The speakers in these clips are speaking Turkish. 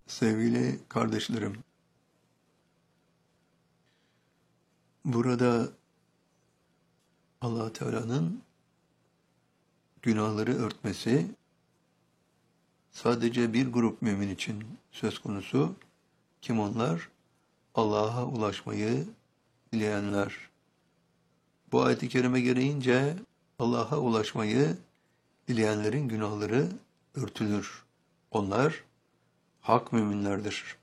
Sevgili kardeşlerim, burada Allah Teala'nın günahları örtmesi sadece bir grup mümin için söz konusu. Kim onlar? Allah'a ulaşmayı dileyenler. Bu ayet-i kerime gereğince Allah'a ulaşmayı dileyenlerin günahları örtülür. Onlar hak müminlerdir.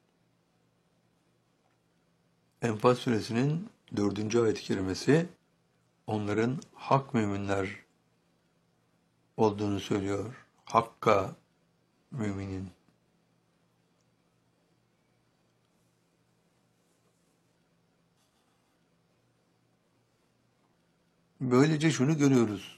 Enfal suresinin 4. ayet-i kerimesi onların hak müminler olduğunu söylüyor. Hakka müminin. Böylece şunu görüyoruz.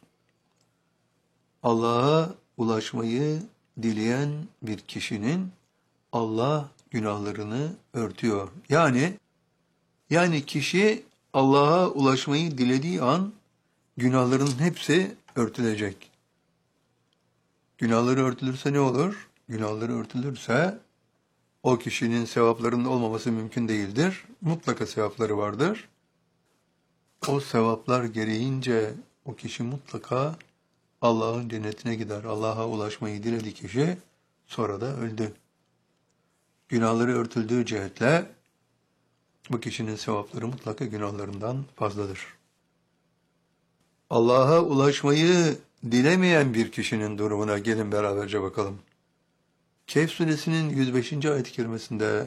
Allah'a ulaşmayı dileyen bir kişinin Allah günahlarını örtüyor. Yani kişi Allah'a ulaşmayı dilediği an günahların hepsi örtülecek. Günahları örtülürse ne olur? Günahları örtülürse o kişinin sevaplarının olmaması mümkün değildir. Mutlaka sevapları vardır. O sevaplar gereğince o kişi mutlaka Allah'ın cennetine gider. Allah'a ulaşmayı diledi kişi, sonra da öldü. Günahları örtüldüğü cihetle bu kişinin sevapları mutlaka günahlarından fazladır. Allah'a ulaşmayı dilemeyen bir kişinin durumuna gelin beraberce bakalım. Kehf suresinin 105. ayet-i kerimesinde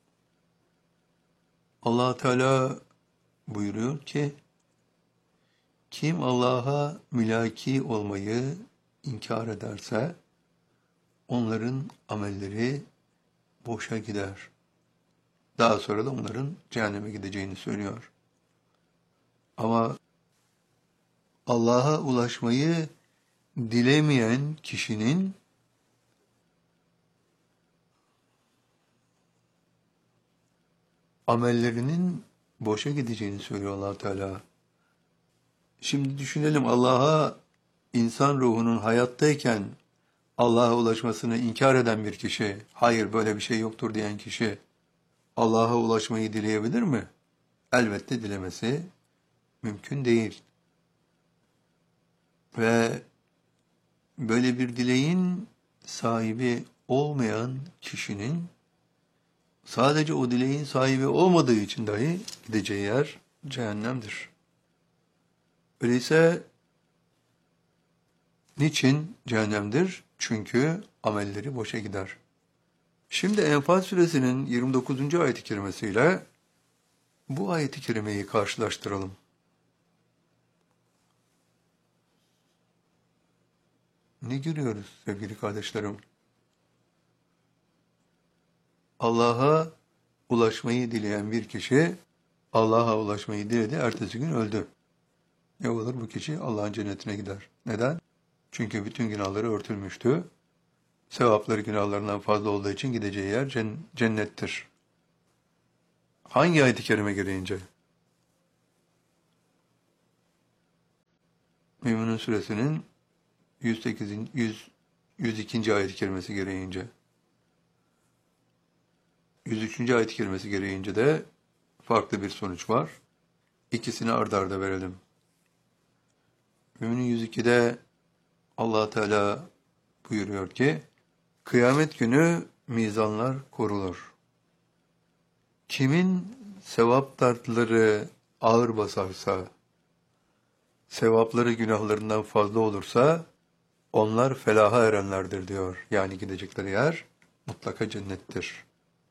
Allah Teala buyuruyor ki, kim Allah'a mülaki olmayı inkar ederse onların amelleri boşa gider. Daha sonra da onların cehenneme gideceğini söylüyor. Ama Allah'a ulaşmayı dilemeyen kişinin amellerinin boşa gideceğini söylüyor Allah Teala. Şimdi düşünelim, Allah'a insan ruhunun hayattayken Allah'a ulaşmasını inkar eden bir kişi, hayır böyle bir şey yoktur diyen kişi Allah'a ulaşmayı dileyebilir mi? Elbette dilemesi mümkün değil. Ve böyle bir dileğin sahibi olmayan kişinin sadece o dileğin sahibi olmadığı için dahi gideceği yer cehennemdir. Öyleyse niçin cehennemdir? Çünkü amelleri boşa gider. Şimdi Enfal suresinin 29. ayet-i kerimesiyle bu ayet-i kerimeyi karşılaştıralım. Ne görüyoruz sevgili kardeşlerim? Allah'a ulaşmayı dileyen bir kişi Allah'a ulaşmayı diledi, ertesi gün öldü. Ne olur? Bu kişi Allah'ın cennetine gider. Neden? Çünkü bütün günahları örtülmüştü. Sevapları günahlarından fazla olduğu için gideceği yer cennettir. Hangi ayet-i kerime gereğince? Müminun suresinin 102. ayet-i kerimesi gereğince. 103. ayet-i kerimesi gereğince de farklı bir sonuç var. İkisini ard arda verelim. Müminun 102'de Allah Teala buyuruyor ki, kıyamet günü mizanlar korulur. Kimin sevap tartıları ağır basarsa, sevapları günahlarından fazla olursa, onlar felaha erenlerdir diyor. Yani gidecekleri yer mutlaka cennettir.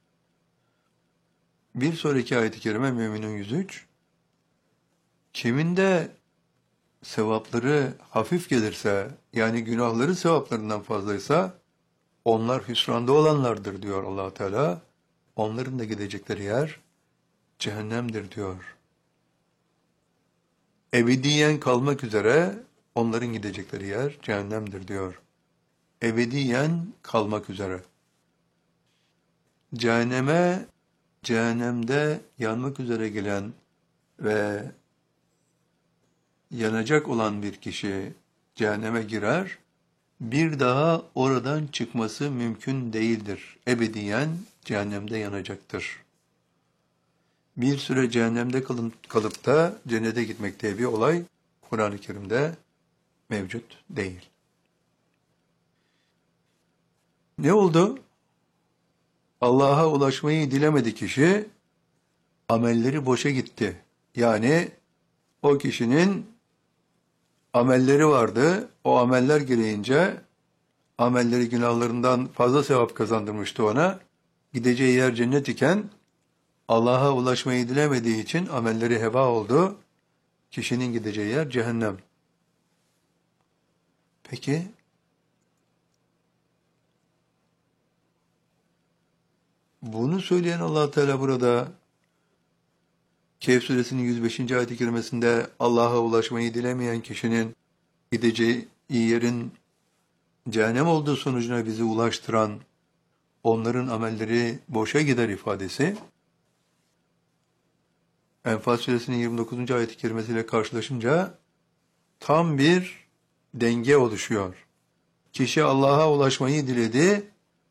Bir sonraki ayet-i kerime Müminun 103, kimin de sevapları hafif gelirse, yani günahları sevaplarından fazlaysa, onlar hüsranda olanlardır diyor Allah Teala. Onların da gidecekleri yer cehennemdir diyor. Ebediyen kalmak üzere onların gidecekleri yer cehennemdir diyor. Ebediyen kalmak üzere. Cehennemde yanmak üzere gelen ve yanacak olan bir kişi cehenneme girer bir daha oradan çıkması mümkün değildir. Ebediyen cehennemde yanacaktır. Bir süre cehennemde kalıp da cennete gitmek diye bir olay Kur'an-ı Kerim'de mevcut değil. Ne oldu? Allah'a ulaşmayı dilemedi kişi, amelleri boşa gitti. Yani o kişinin amelleri vardı, o ameller gereğince amelleri günahlarından fazla sevap kazandırmıştı ona. Gideceği yer cennet iken Allah'a ulaşmayı dilemediği için amelleri heba oldu. Kişinin gideceği yer cehennem. Peki, bunu söyleyen Allah Teala burada Kehf suresinin 105. ayet-i kerimesinde Allah'a ulaşmayı dilemeyen kişinin gideceği yerin cehennem olduğu sonucuna bizi ulaştıran onların amelleri boşa gider ifadesi Enfal suresinin 29. ayet-i kerimesiyle karşılaşınca tam bir denge oluşuyor. Kişi Allah'a ulaşmayı diledi,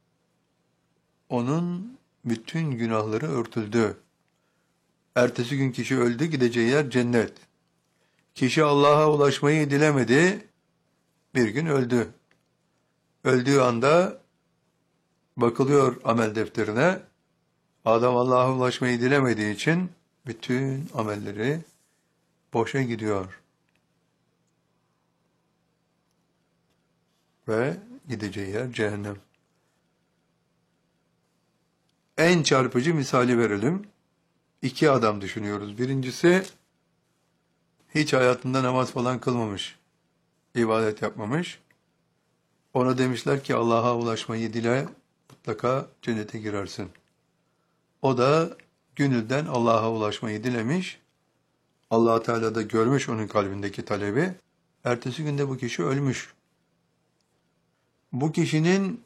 onun bütün günahları örtüldü. Ertesi gün kişi öldü, gideceği yer cennet. Kişi Allah'a ulaşmayı dilemedi, bir gün öldü. Öldüğü anda bakılıyor amel defterine, adam Allah'a ulaşmayı dilemediği için bütün amelleri boşa gidiyor. Ve gideceği yer cehennem. En çarpıcı misali verelim. İki adam düşünüyoruz. Birincisi hiç hayatında namaz falan kılmamış, ibadet yapmamış. Ona demişler ki Allah'a ulaşmayı dile, mutlaka cennete girersin. O da gönülden Allah'a ulaşmayı dilemiş. Allah Teala da görmüş onun kalbindeki talebi. Ertesi günde bu kişi ölmüş. Bu kişinin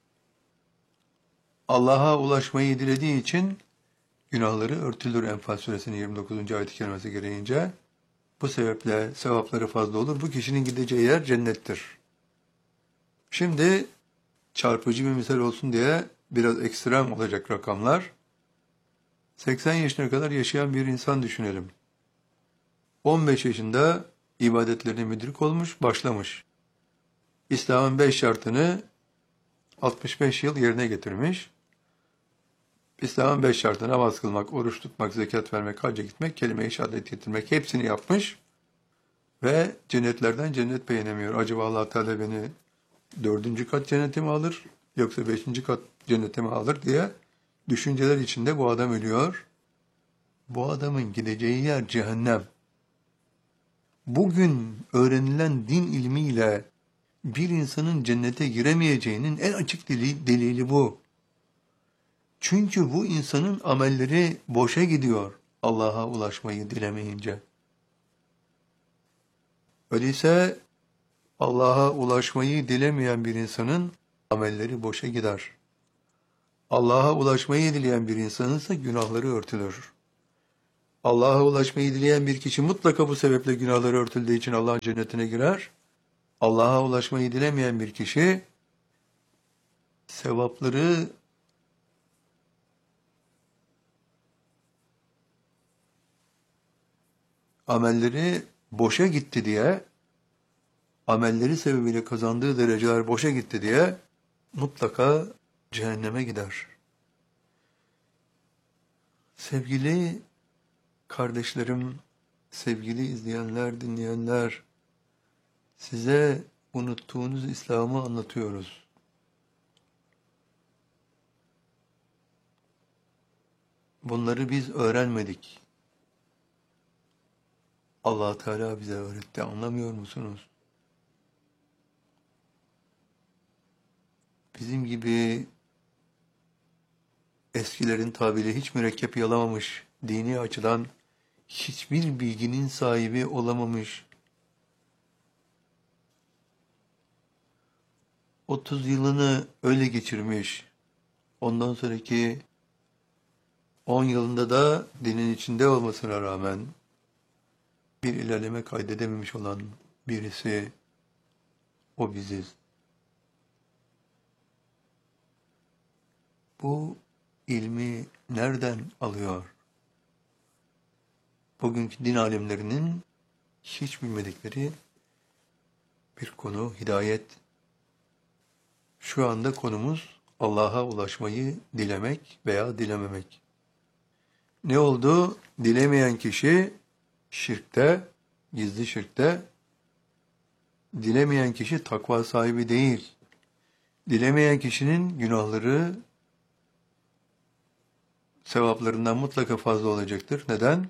Allah'a ulaşmayı dilediği için günahları örtülür Enfal suresinin 29. ayet-i kerimesi gereğince. Bu sebeple sevapları fazla olur. Bu kişinin gideceği yer cennettir. Şimdi çarpıcı bir misal olsun diye biraz ekstrem olacak rakamlar. 80 yaşına kadar yaşayan bir insan düşünelim. 15 yaşında ibadetlerine müdrik olmuş, başlamış. İslam'ın 5 şartını 65 yıl yerine getirmiş. İslam'ın 5 şartı namaz kılmak, oruç tutmak, zekat vermek, hacca gitmek, kelime-i şehadet getirmek hepsini yapmış ve cennetlerden cennet beğenemiyor. Acaba Allah Teala beni 4. kat cennete mi alır yoksa 5. kat cennete mi alır diye düşünceler içinde bu adam ölüyor. Bu adamın gideceği yer cehennem. Bugün öğrenilen din ilmiyle bir insanın cennete giremeyeceğinin en açık delili bu. Çünkü bu insanın amelleri boşa gidiyor Allah'a ulaşmayı dilemeyince. Öyleyse Allah'a ulaşmayı dilemeyen bir insanın amelleri boşa gider. Allah'a ulaşmayı dileyen bir insanın ise günahları örtülür. Allah'a ulaşmayı dileyen bir kişi mutlaka bu sebeple günahları örtüldüğü için Allah'ın cennetine girer. Allah'a ulaşmayı dilemeyen bir kişi sevapları amelleri boşa gitti diye, amelleri sebebiyle kazandığı dereceler boşa gitti diye mutlaka cehenneme gider. Sevgili kardeşlerim, sevgili izleyenler, dinleyenler, size unuttuğunuz İslam'ı anlatıyoruz. Bunları biz öğrenmedik. Allah Teala bize öğretti. Anlamıyor musunuz? Bizim gibi eskilerin tabiriyle hiç mürekkep yalamamış, dini açıdan hiçbir bilginin sahibi olamamış, 30 yılını öyle geçirmiş, ondan sonraki 10 yılında da dinin içinde olmasına rağmen bir ilerleme kaydedememiş olan birisi, o biziz. bu ilmi nereden alıyor? Bugünkü din alimlerinin hiç bilmedikleri bir konu hidayet. Şu anda konumuz Allah'a ulaşmayı dilemek veya dilememek. Ne oldu? Dilemeyen kişi şirkte, gizli şirkte, dilemeyen kişi takva sahibi değil. Dilemeyen kişinin günahları sevaplarından mutlaka fazla olacaktır. Neden?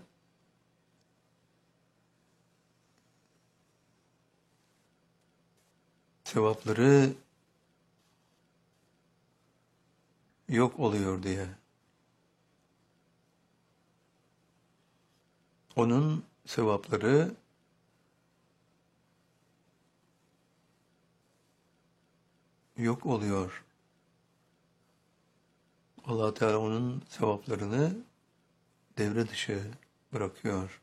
Sevapları yok oluyor diye. Onun sevapları yok oluyor. Allah Teala onun sevaplarını devre dışı bırakıyor.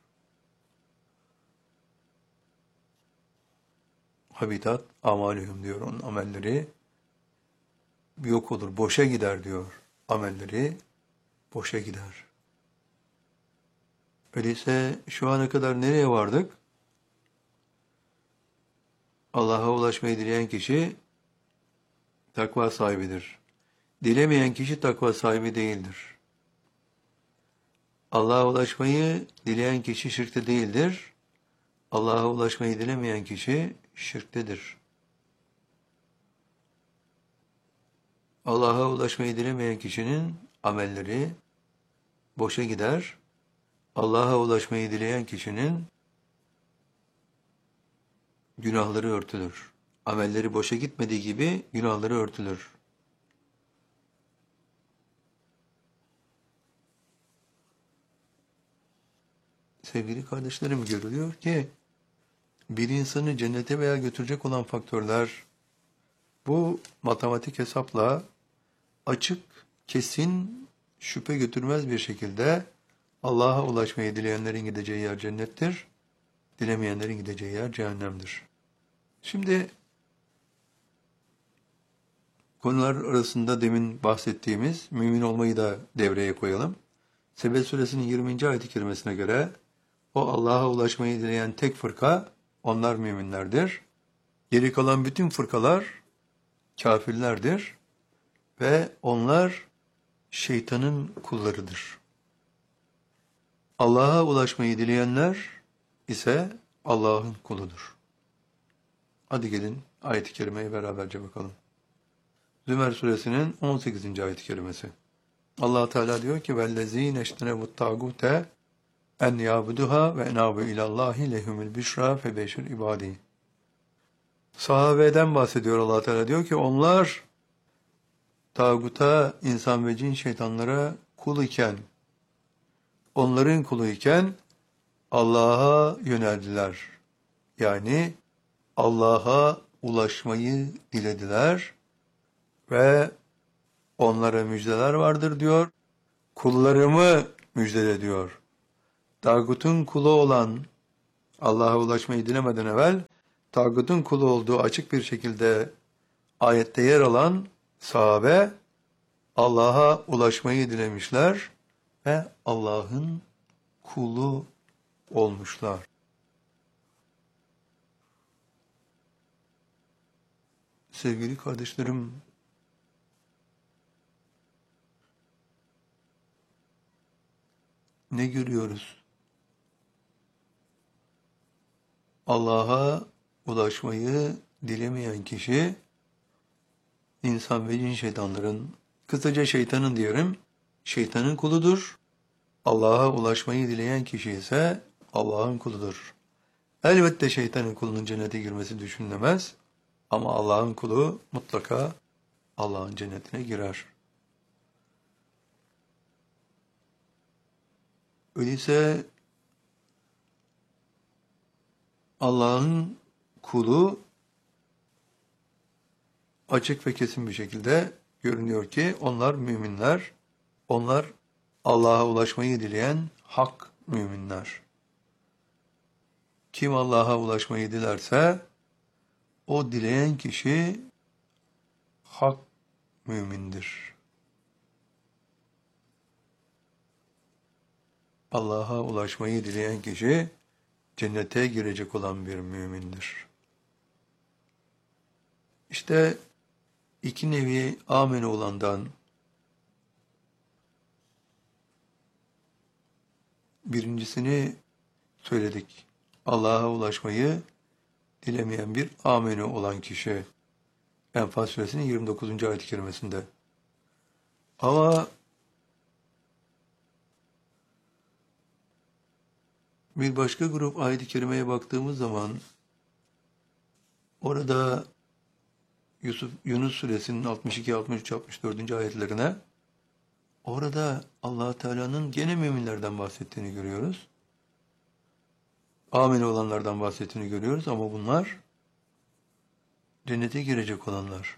Habitat amalühüm diyor, onun amelleri yok olur, boşa gider diyor. Amelleri boşa gider. Öyleyse şu ana kadar nereye vardık? Allah'a ulaşmayı dileyen kişi takva sahibidir. Dilemeyen kişi takva sahibi değildir. Allah'a ulaşmayı dileyen kişi şirkte değildir. Allah'a ulaşmayı dilemeyen kişi şirktedir. Allah'a ulaşmayı dilemeyen kişinin amelleri boşa gider. Allah'a ulaşmayı dileyen kişinin günahları örtülür. Amelleri boşa gitmediği gibi günahları örtülür. Sevgili kardeşlerim, görülüyor ki bir insanı cennete veya götürecek olan faktörler bu matematik hesapla açık, kesin, şüphe götürmez bir şekilde Allah'a ulaşmayı dileyenlerin gideceği yer cennettir, dilemeyenlerin gideceği yer cehennemdir. Şimdi konular arasında demin bahsettiğimiz mümin olmayı da devreye koyalım. Sebet suresinin 20. ayet-i kerimesine göre o Allah'a ulaşmayı dileyen tek fırka onlar müminlerdir. Geri kalan bütün fırkalar kafirlerdir ve onlar şeytanın kullarıdır. Allah'a ulaşmayı dileyenler ise Allah'ın kuludur. Hadi gelin ayet-i kerimeye beraberce bakalım. Zümer suresinin 18. ayet-i kerimesi. Allah Teala diyor ki: "Vellezîne iştenebut tâgûte en yâbuduhâ ve enâbu ilallâhi lehumul büşrâ febeşir ibâdî." Sahabeden bahsediyor Allah Teala, diyor ki onlar tağuta, insan ve cin şeytanlara kul iken, onların kulu iken Allah'a yöneldiler. Yani Allah'a ulaşmayı dilediler ve onlara müjdeler vardır diyor. Kullarımı müjdele diyor. Tağutun kulu olan, Allah'a ulaşmayı dilemeden evvel tağutun kulu olduğu açık bir şekilde ayette yer alan sahabe Allah'a ulaşmayı dilemişler ve Allah'ın kulu olmuşlar. Sevgili kardeşlerim, ne görüyoruz? Allah'a ulaşmayı dilemeyen kişi, insan ve cin şeytanların, kısaca şeytanın diyelim, şeytanın kuludur. Allah'a ulaşmayı dileyen kişi ise Allah'ın kuludur. Elbette şeytanın kulunun cennete girmesi düşünülemez ama Allah'ın kulu mutlaka Allah'ın cennetine girer. Öyleyse Allah'ın kulu açık ve kesin bir şekilde görünüyor ki onlar müminler, onlar Allah'a ulaşmayı dileyen hak müminler. Kim Allah'a ulaşmayı dilerse o dileyen kişi hak mümindir. Allah'a ulaşmayı dileyen kişi cennete girecek olan bir mümindir. İşte iki nevi amin olandan birincisini söyledik. Allah'a ulaşmayı dilemeyen bir ameni olan kişi. Enfal suresinin 29. ayet-i kerimesinde. Ama bir başka grup ayet-i kerimeye baktığımız zaman orada Yunus suresinin 62, 63, 64. ayetlerine orada Allah Teala'nın gene müminlerden bahsettiğini görüyoruz. Amin olanlardan bahsettiğini görüyoruz ama bunlar cennete girecek olanlar.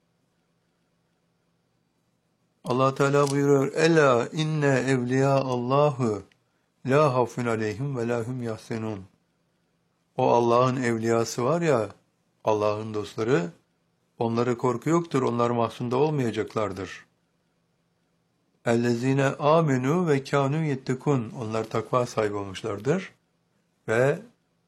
Allah Teala buyuruyor: "Ela inne evliya Allahu la hafun aleyhim ve la hum yahzenun." O Allah'ın evliyası var ya, Allah'ın dostları, onlara korku yoktur, onlar mahzunda olmayacaklardır. Ellezine amenu ve kânû yettekûn. Onlar takva sahibi olmuşlardır ve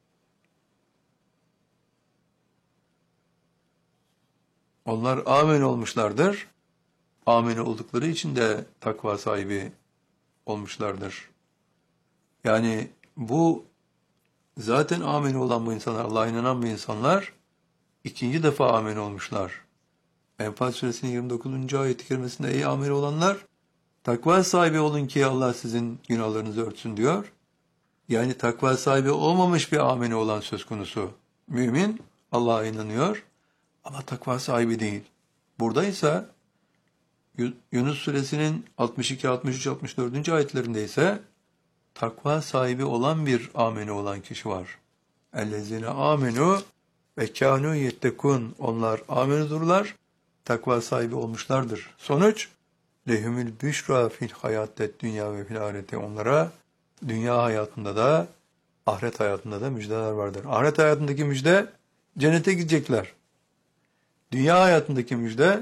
onlar amin olmuşlardır. Amin oldukları için de takva sahibi olmuşlardır. Yani bu zaten amin olan bu insanlar, Allah'a inanan bu insanlar ikinci defa amin olmuşlar. Enfal suresinin 29. ayet-i kerimesinde ey amin olanlar, takva sahibi olun ki Allah sizin günahlarınızı örtsün diyor. Yani takva sahibi olmamış bir ameni olan söz konusu. Mümin Allah'a inanıyor ama takva sahibi değil. Burada ise Yunus suresinin 62, 63, 64. ayetlerinde ise takva sahibi olan bir ameni olan kişi var. Ellezine amenu ve kânû yettekûn. Onlar amenudurlar, takva sahibi olmuşlardır. Sonuç, lehumül büşra fil hayattet dünya ve fil ahirete. Onlara dünya hayatında da ahiret hayatında da müjdeler vardır. Ahiret hayatındaki müjde cennete gidecekler. Dünya hayatındaki müjde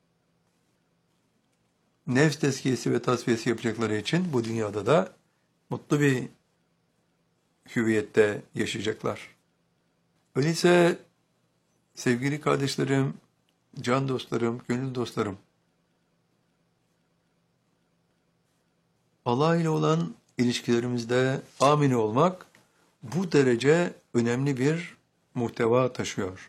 nefs tezkiyesi ve tasfiyesi yapacakları için bu dünyada da mutlu bir hüviyette yaşayacaklar. Öyleyse sevgili kardeşlerim, can dostlarım, gönül dostlarım, Allah ile olan ilişkilerimizde amin olmak bu derece önemli bir muhteva taşıyor.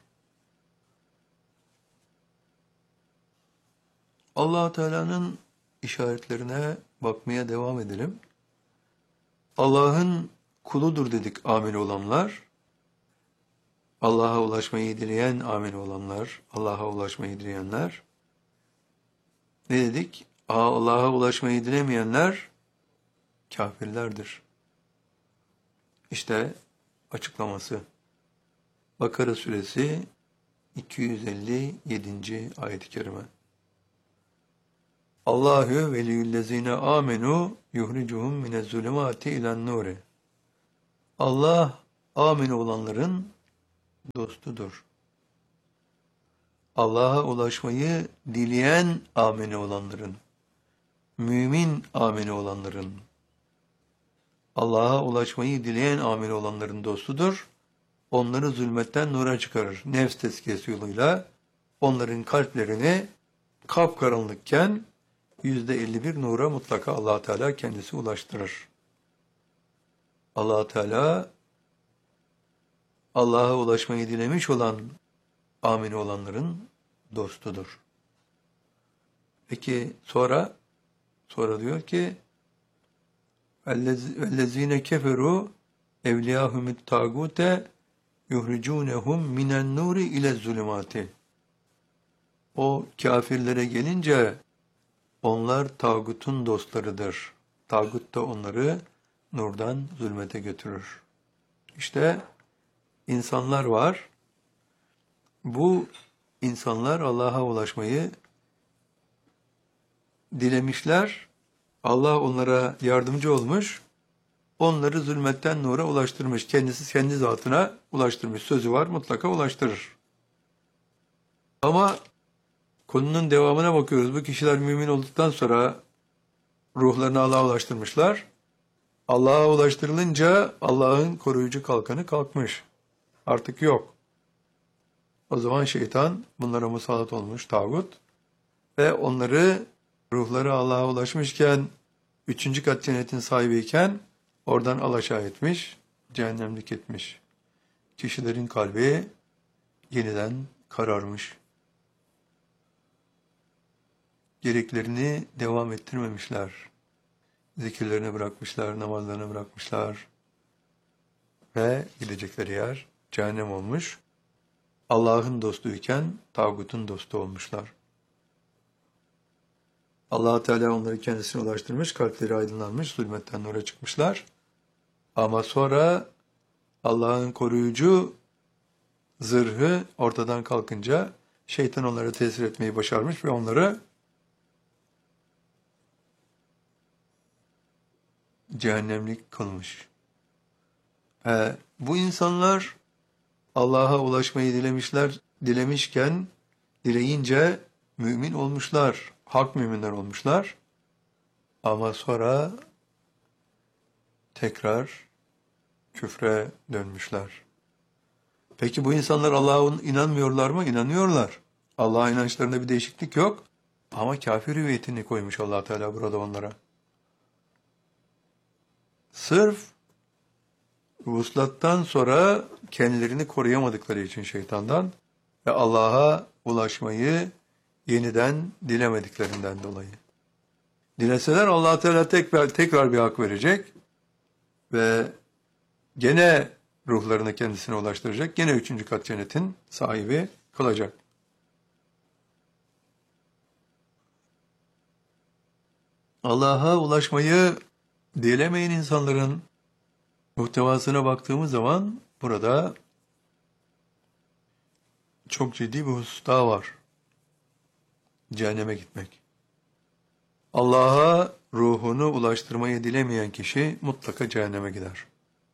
Allah Teala'nın işaretlerine bakmaya devam edelim. Allah'ın kuludur dedik amin olanlar. Allah'a ulaşmayı dileyen amin olanlar, Allah'a ulaşmayı dileyenler. Ne dedik? Allah'a ulaşmayı dilemeyenler kafirlerdir. İşte açıklaması. Bakara suresi 257. ayet-i kerime. Allahu veliyyüllezine amenu yuhricuhum minezzulumati ilen nuri. Allah amin olanların dostudur. Allah'a ulaşmayı dileyen amini olanların, mümin amini olanların, Allah'a ulaşmayı dileyen amini olanların dostudur. Onları zulmetten nura çıkarır. Nefs tezkiyesi yoluyla onların kalplerini kapkaranlıkken %51 nura mutlaka Allah Teala kendisi ulaştırır. Allah Teala Allah'a ulaşmayı dilemiş olan amin olanların dostudur. Peki sonra diyor ki اَلَّذ۪ينَ كَفَرُوا اَوْلِيَاهُمُ التَّاغُوتَ يُخْرِجُونَهُمْ مِنَ النُّورِ اِلَى الظُّلُمَاتِ. O kafirlere gelince onlar tağutun dostlarıdır. Tağut da onları nurdan zulmete götürür. İşte insanlar var. Bu insanlar Allah'a ulaşmayı dilemişler. Allah onlara yardımcı olmuş. Onları zulmetten nura ulaştırmış. Kendisi kendi zatına ulaştırmış. Sözü var, mutlaka ulaştırır. Ama konunun devamına bakıyoruz. Bu kişiler mümin olduktan sonra ruhlarını Allah'a ulaştırmışlar. Allah'a ulaştırılınca Allah'ın koruyucu kalkanı kalkmış. Artık yok. O zaman şeytan bunlara musallat olmuş, tağut. Ve onları, ruhları Allah'a ulaşmışken, üçüncü kat cennetin sahibiyken oradan alaşağı etmiş, cehennemlik etmiş. Kişilerin kalbi yeniden kararmış. Gereklerini devam ettirmemişler. Zikirlerini bırakmışlar, namazlarını bırakmışlar. Ve gidecekleri yer cehennem olmuş. Allah'ın dostuyken tağutun dostu olmuşlar. Allah Teala onları kendisine ulaştırmış, kalpleri aydınlanmış, zulmetten nura çıkmışlar. Ama sonra Allah'ın koruyucu zırhı ortadan kalkınca şeytan onlara tesir etmeyi başarmış ve onları cehennemlik kılmış. Bu insanlar Allah'a ulaşmayı dilemişken, dileyince mümin olmuşlar, hak müminler olmuşlar. Ama sonra tekrar küfre dönmüşler. Peki bu insanlar Allah'a inanmıyorlar mı? İnanıyorlar. Allah'a inançlarında bir değişiklik yok. Ama kafir hüviyetini koymuş Allah Teala burada onlara. Sırf vuslattan sonra kendilerini koruyamadıkları için şeytandan ve Allah'a ulaşmayı yeniden dilemediklerinden dolayı. Dileseler Allah Teala tekrar bir hak verecek ve gene ruhlarını kendisine ulaştıracak, gene üçüncü kat cennetin sahibi kılacak. Allah'a ulaşmayı dilemeyen insanların muhtevasına baktığımız zaman burada çok ciddi bir husus daha var. Cehenneme gitmek. Allah'a ruhunu ulaştırmayı dilemeyen kişi mutlaka cehenneme gider.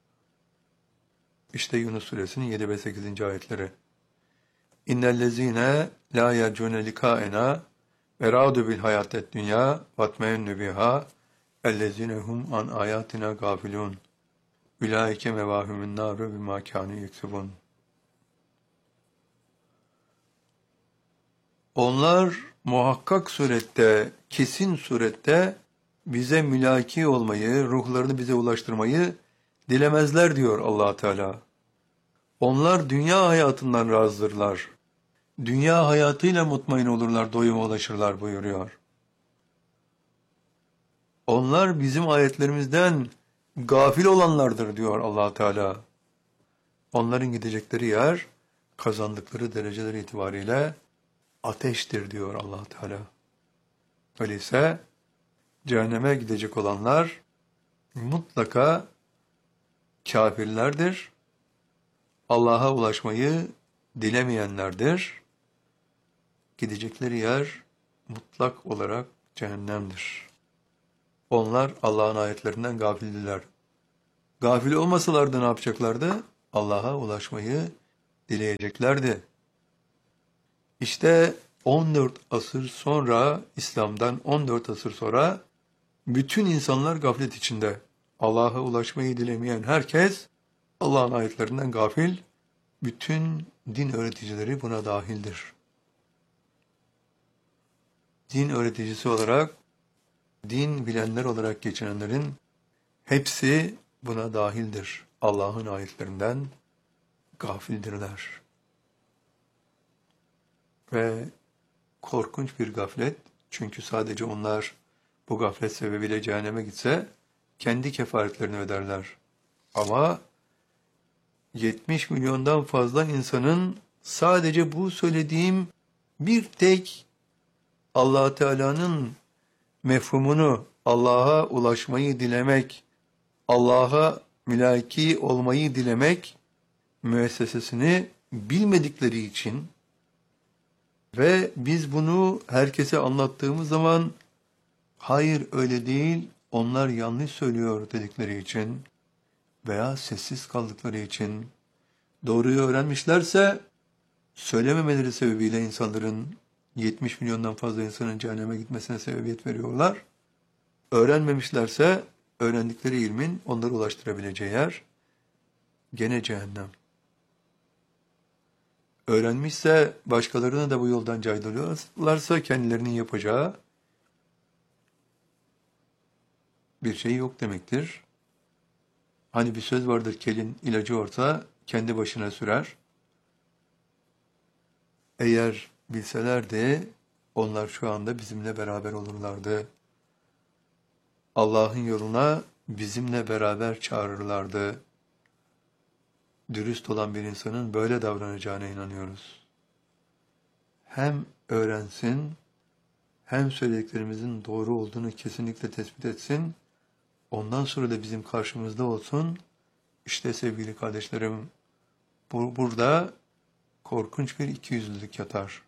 İşte Yunus suresinin 7 ve 8. ayetleri. İnnellezîne lâ yercûne likâena ve râdu bil hayâted dünyâ vatmeyennü biha ellezîne hum an âyâtina gâfilûn. Ulaike mevâhumün nâru bimâ kânû yeksibûn. Onlar muhakkak surette, kesin surette bize mülaki olmayı, ruhlarını bize ulaştırmayı dilemezler diyor Allah Teala. Onlar dünya hayatından razıdırlar. Dünya hayatıyla mutmain olurlar, doyuma ulaşırlar buyuruyor. Onlar bizim ayetlerimizden gafil olanlardır diyor Allah Teala. Onların gidecekleri yer, kazandıkları dereceler itibariyle ateştir diyor Allah Teala. Öyleyse cehenneme gidecek olanlar mutlaka kafirlerdir. Allah'a ulaşmayı dilemeyenlerdir. Gidecekleri yer mutlak olarak cehennemdir. Onlar Allah'ın ayetlerinden gafildiler. Gafil olmasalardı ne yapacaklardı? Allah'a ulaşmayı dileyeceklerdi. İşte 14 asır sonra, İslam'dan 14 asır sonra bütün insanlar gaflet içinde. Allah'a ulaşmayı dilemeyen herkes Allah'ın ayetlerinden gafil, bütün din öğreticileri buna dahildir. Din öğreticisi olarak, din bilenler olarak geçinenlerin hepsi buna dahildir. Allah'ın ayetlerinden gafildirler. Ve korkunç bir gaflet, çünkü sadece onlar bu gaflet sebebiyle cehenneme gitse kendi kefaretlerini öderler. Ama 70 milyondan fazla insanın sadece bu söylediğim bir tek Allah Teala'nın mefhumunu, Allah'a ulaşmayı dilemek, Allah'a mülaki olmayı dilemek müessesesini bilmedikleri için ve biz bunu herkese anlattığımız zaman hayır öyle değil, onlar yanlış söylüyor dedikleri için veya sessiz kaldıkları için, doğruyu öğrenmişlerse söylememeleri sebebiyle insanların 70 milyondan fazla insanın cehenneme gitmesine sebebiyet veriyorlar. Öğrenmemişlerse öğrendikleri ilmin onları ulaştırabileceği yer gene cehennem. Öğrenmişse başkalarına da bu yoldan caydırıyorlarsa kendilerinin yapacağı bir şey yok demektir. Hani bir söz vardır, kelin ilacı olsa kendi başına sürer. Eğer bilselerdi onlar şu anda bizimle beraber olurlardı. Allah'ın yoluna bizimle beraber çağırırlardı. Dürüst olan bir insanın böyle davranacağına inanıyoruz. Hem öğrensin, hem söylediklerimizin doğru olduğunu kesinlikle tespit etsin, ondan sonra da bizim karşımızda olsun. İşte sevgili kardeşlerim, burada korkunç bir ikiyüzlülük yatar.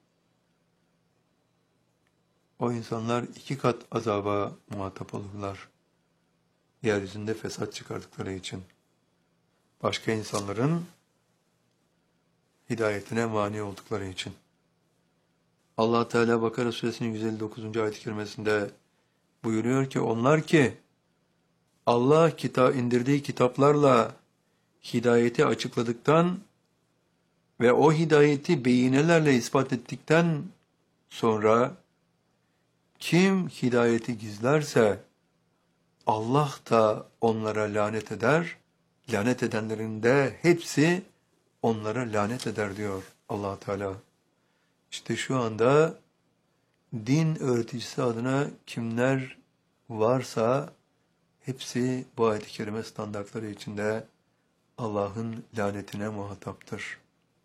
O insanlar 2 kat azaba muhatap olurlar. Yeryüzünde fesat çıkardıkları için. Başka insanların hidayetine mani oldukları için. Allah Teala Bakara Suresinin 159. ayet-i kerimesinde buyuruyor ki onlar ki Allah indirdiği kitaplarla hidayeti açıkladıktan ve o hidayeti beyinelerle ispat ettikten sonra kim hidayeti gizlerse Allah da onlara lanet eder, lanet edenlerin de hepsi onlara lanet eder diyor Allah Teala. İşte şu anda din öğreticisi adına kimler varsa hepsi bu ayet-i kerime standartları içinde Allah'ın lanetine muhataptır.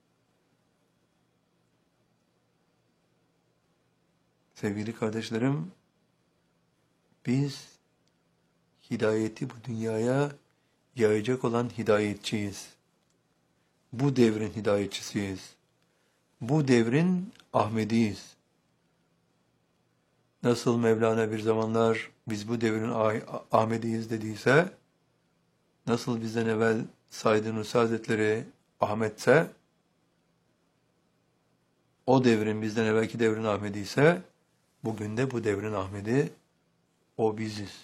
Sevgili kardeşlerim, biz hidayeti bu dünyaya yayacak olan hidayetçiyiz. Bu devrin hidayetçisiyiz. Bu devrin Ahmediyiz. Nasıl Mevlana bir zamanlar biz bu devrin Ahmediyiz dediyse, nasıl bizden evvel Said Nursi Hazretleri Ahmetse, o devrin bizden evvelki devrin Ahmedi ise, bugün de bu devrin Ahmedi, o biziz.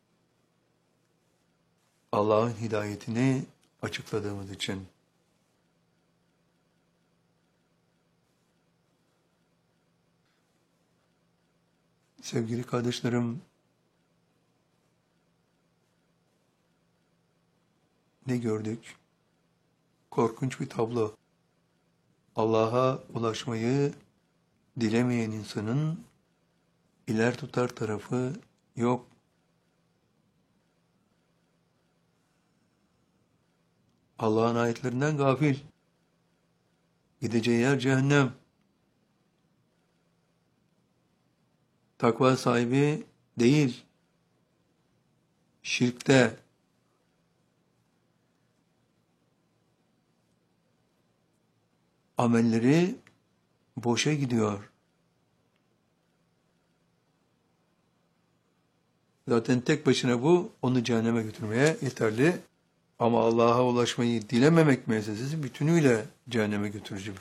Allah'ın hidayetini açıkladığımız için. Sevgili kardeşlerim, ne gördük? Korkunç bir tablo. Allah'a ulaşmayı dilemeyen insanın iler tutar tarafı yok. Allah'ın ayetlerinden gafil. Gideceği yer cehennem. Takva sahibi değil. Şirkte. Amelleri boşa gidiyor. Zaten tek başına bu onu cehenneme götürmeye yeterli. Ama Allah'a ulaşmayı dilememek meselesi bütünüyle cehenneme götürücü bir